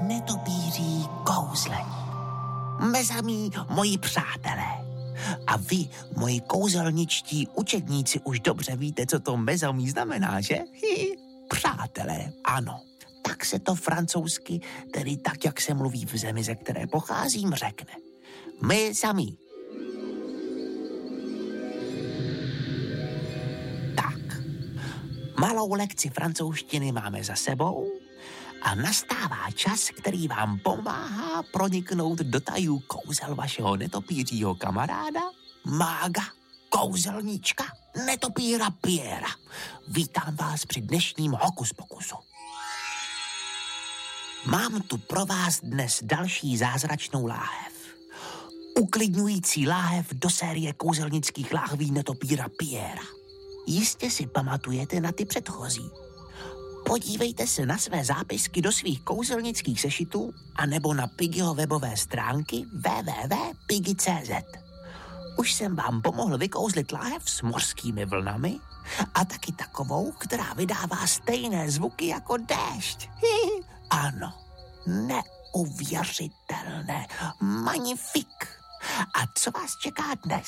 netopíří kouzlení. Mezamí, moji přátelé. A vy, moji kouzelničtí učedníci, už dobře víte, co to mezamí znamená, že? Přátelé, ano. Tak se to francouzsky, tedy tak, jak se mluví v zemi, ze které pocházím, řekne. Mezamí. Tak. Malou lekci francouzštiny máme za sebou a nastává čas, který vám pomáhá proniknout do tajů kouzel vašeho netopířího kamaráda, mága, kouzelníčka, netopíra Piera. Vítám vás při dnešním hokus pokusu. Mám tu pro vás dnes další zázračnou láhev. Uklidňující láhev do série kouzelnických láhví netopíra Piera. Jistě si pamatujete na ty předchozí. Podívejte se na své zápisky do svých kouzelnických sešitů anebo na Piggyho webové stránky www.piggy.cz. Už jsem vám pomohl vykouzlit láhev s mořskými vlnami a taky takovou, která vydává stejné zvuky jako déšť. Ano, neuvěřitelné, magnifik. A co vás čeká dnes?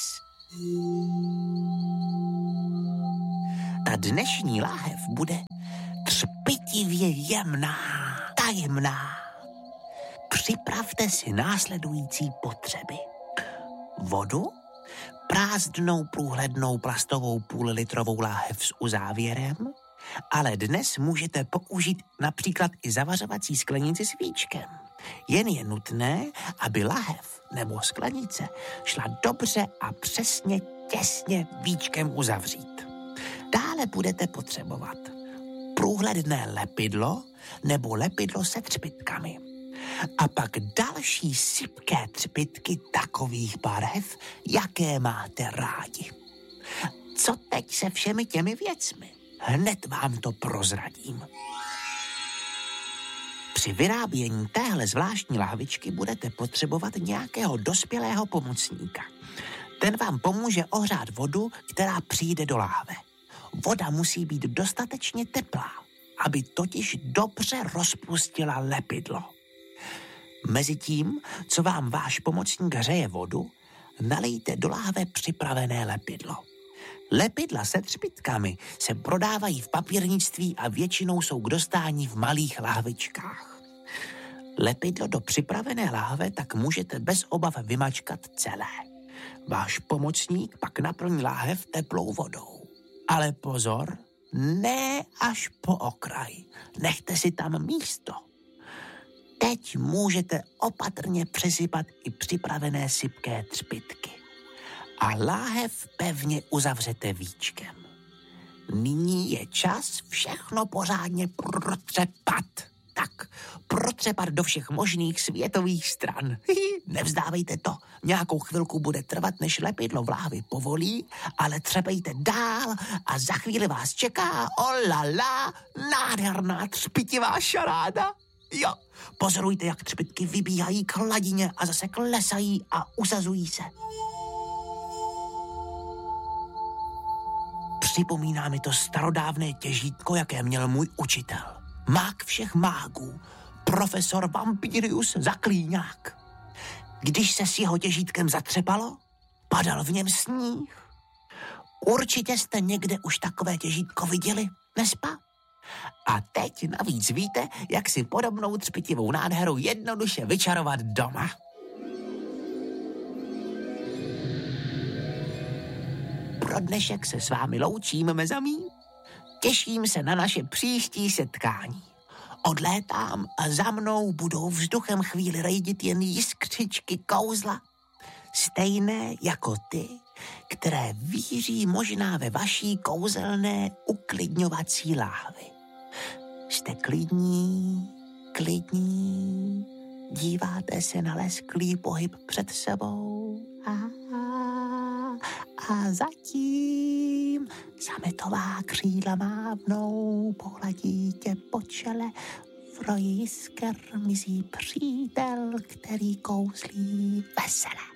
Ta dnešní láhev bude třpitivě jemná, tajemná. Připravte si následující potřeby. Vodu, prázdnou průhlednou plastovou půllitrovou láhev s uzávěrem, ale dnes můžete použít například i zavařovací sklenici s víčkem. Jen je nutné, aby lahev nebo sklenice šla dobře a přesně těsně víčkem uzavřít. Dále budete potřebovat průhledné lepidlo nebo lepidlo se třpitkami. A pak další sypké třpitky takových barev, jaké máte rádi. Co teď se všemi těmi věcmi? Hned vám to prozradím. Při vyrábění téhle zvláštní lahvičky budete potřebovat nějakého dospělého pomocníka. Ten vám pomůže ohřát vodu, která přijde do láhve. Voda musí být dostatečně teplá, aby totiž dobře rozpustila lepidlo. Mezitím, co vám váš pomocník hřeje vodu, nalijte do láhve připravené lepidlo. Lepidla se třpitkami se prodávají v papírnictví a většinou jsou k dostání v malých lahvičkách. Lepidlo do připravené láhve tak můžete bez obav vymačkat celé. Váš pomocník pak naplní láhev teplou vodou. Ale pozor, ne až po okraj. Nechte si tam místo. Teď můžete opatrně přisypat i připravené sypké třpitky. A láhev pevně uzavřete víčkem. Nyní je čas všechno pořádně protřepat. Tak, protřepat do všech možných světových stran. Nevzdávejte to. Nějakou chvilku bude trvat, než lepidlo v láhvi povolí, ale třepejte dál a za chvíli vás čeká, olala, nádherná třpitivá šaráda. Jo, pozorujte, jak třpitky vybíhají k hladině a zase klesají a usazují se. Připomíná mi to starodávné těžítko, jaké měl můj učitel. Mák všech mágů, profesor Vampirius Zaklíňák. Když se s jeho těžítkem zatřepalo, padal v něm sníh. Určitě jste někde už takové těžítko viděli, nespa? A teď navíc víte, jak si podobnou třpitivou nádheru jednoduše vyčarovat doma. Pro dnešek se s vámi loučím, mezamí. Těším se na naše příští setkání. Odlétám a za mnou budou vzduchem chvíli rejdit jen jiskřičky kouzla. Stejné jako ty, které víří možná ve vaší kouzelné uklidňovací láhvi. Jste klidní, díváte se na lesklý pohyb před sebou a zatím sametová křídla mávnou, pohladí tě po čele, v roji jisker mizí přítel, který kouzlí vesele.